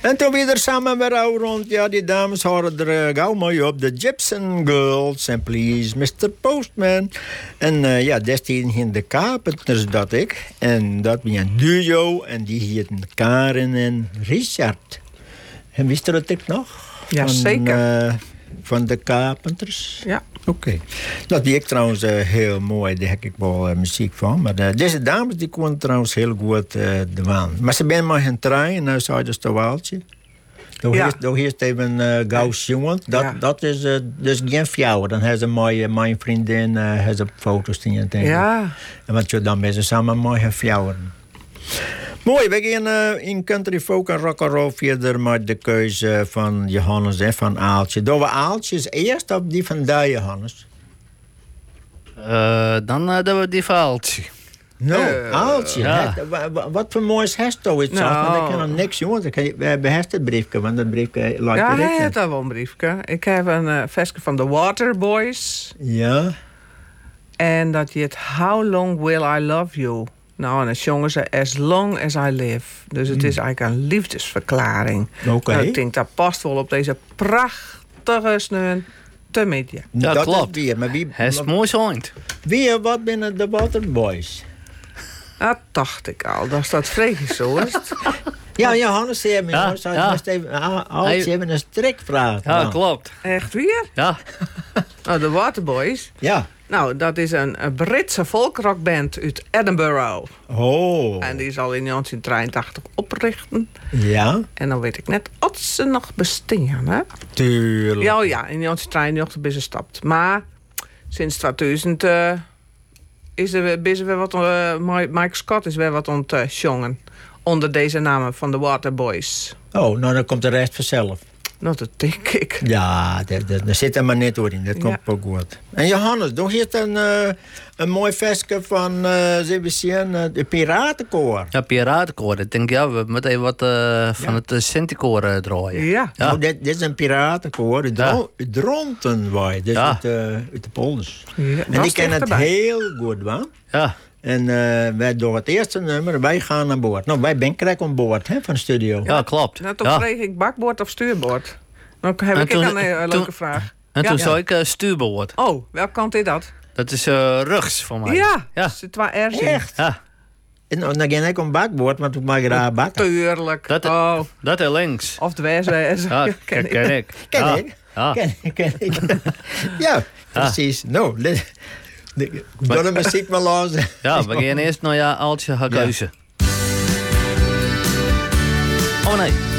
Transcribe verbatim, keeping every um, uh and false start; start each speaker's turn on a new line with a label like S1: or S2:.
S1: En toen weer samen met jou rond. Ja, die dames horen er uh, gauw mooi op. De Gibson Girls en Please mister Postman. En uh, ja, destijds in de Carpenters dat ik. En dat was een duo. En die hielden Karen en Richard. En wist je dat ik nog?
S2: Ja,
S1: van,
S2: zeker.
S1: Uh, van de Carpenters.
S2: Ja.
S1: Oké. Okay. Dat die ik trouwens uh, heel mooi. Daar heb ik wel uh, muziek van. Maar uh, deze dames die konden trouwens heel goed uh, de waan. Maar ze zijn maar geen trein. Nou zou je dus een waaltje. Daar
S2: ja.
S1: heeft even uh, gauw jongen. Dat, ja. dat is uh, dus geen fjouwer. Dan heeft ze mooie, mijn vriendin uh, heeft ze foto's in en
S2: ja.
S1: En want je dan ben ze samen mooi gaan fjouweren. Mooi, we gaan uh, in country folk en rock and roll verder met de keuze van Johannes en van Aaltje. Doen we Aaltjes eerst op die van daar, Johannes?
S3: Uh, dan uh, doen we die van Aaltje.
S1: Nou,
S3: uh,
S1: Aaltje.
S3: Ja.
S1: He, wat, wat voor moois heeft hij iets nou. Want ik kan er niks, jongens. We hebben het briefje, want dat briefje lijkt
S2: ja,
S1: me
S2: hij heeft al wel een briefje. Ik heb een uh, versje van de Waterboys.
S1: Ja.
S2: En dat je het How Long Will I Love You? Nou, en dan zongen ze As Long As I Live. Dus het mm. is eigenlijk een liefdesverklaring.
S1: Oké. Okay.
S2: Nou, ik denk dat past wel op deze prachtige sneun te midden.
S3: Ja,
S1: dat
S3: klopt.
S1: Is weer, maar wie,
S3: het is mooi zoiend.
S1: Wie, wat binnen de Waterboys?
S2: Dat dacht ik al. Dat staat vreemd zo is het.
S1: Ja, Johannes, ze hebben
S3: ja, ja.
S1: Hij hebben een strikvraag.
S3: Ja, nou. Klopt.
S2: Echt weer?
S3: Ja.
S2: Nou, de Waterboys.
S1: Ja.
S2: Nou, dat is een, een Britse folkrockband uit Edinburgh.
S1: Oh.
S2: En die zal in negentien drieëntachtig oprichten.
S1: Ja.
S2: En dan weet ik net of ze nog bestaan, hè?
S1: Tuurlijk.
S2: Ja, ja, in negentien drieëntachtig ben ze gestapt. Maar sinds tweeduizend uh, is er weer, weer wat... Uh, Mike Scott is weer wat ontzongen. Onder deze namen van de Waterboys.
S1: Oh, nou dan komt de rest vanzelf.
S2: Nou, dat denk ik.
S1: Ja, daar zit er maar net door in. Dat komt ja. ook goed. En Johannes, nog hier een, uh, een mooi versje van uh, uh, de Piratenkoor.
S3: Ja, Piratenkoor. Ik denk, ja, we moeten even wat uh, van ja. het Sinti-koor uh, draaien.
S2: Ja.
S1: ja. Nou, dit, dit is een Piratenkoor. Het ja. Drontenwaai. Dus
S3: ja.
S1: uit, uh, uit de polders.
S2: Ja,
S1: en die kennen het
S2: erbij.
S1: heel goed, wa?
S3: Ja.
S1: En uh, wij door het eerste nummer, wij gaan aan boord. Nou, wij zijn krijg aan boord, hè, van de studio.
S3: Ja, klopt.
S2: Nou, toen
S3: ja.
S2: kreeg ik bakboord of stuurboord. Dan heb en ik toen, een, een leuke
S3: toen,
S2: vraag.
S3: En
S2: ja.
S3: toen zou ik uh, stuurboord.
S2: Oh, welke kant is dat?
S3: Dat is uh, rugs voor mij.
S2: Ja,
S3: ja.
S2: zit waar ergens in.
S1: Echt?
S3: Ja.
S1: En dan ga ik een bakboord, want ik mag graag bakken.
S2: Tuurlijk.
S3: Dat,
S2: oh.
S3: dat is links.
S2: Of de wijswijs.
S3: Ja, ken, ken ik.
S1: Ken
S3: ja.
S1: ik.
S3: Ja.
S1: Ken ik. Ken ik. Ja, precies. Ja. Nou, doe de muziek maar los.
S3: Ja, we gaan eerst naar ja, Aaltje haar keuze. Ja. Oh nee.